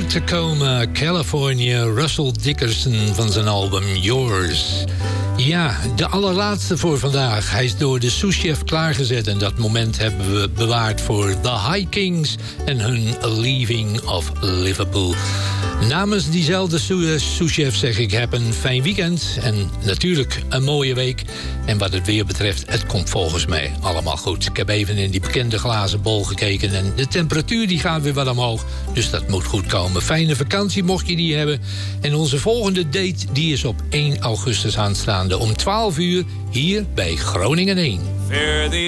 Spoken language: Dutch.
Tacoma, California, Russell Dickerson van zijn album Yours. Ja, de allerlaatste voor vandaag. Hij is door de souschef klaargezet en dat moment hebben we bewaard voor The High Kings en hun Leaving of Liverpool. Namens diezelfde souschef zeg ik, heb een fijn weekend en natuurlijk een mooie week. En wat het weer betreft, het komt volgens mij allemaal goed. Ik heb even in die bekende glazen bol gekeken en de temperatuur die gaat weer wat omhoog. Dus dat moet goed komen. Fijne vakantie mocht je die hebben. En onze volgende date die is op 1 augustus aanstaande om 12 uur hier bij Groningen 1.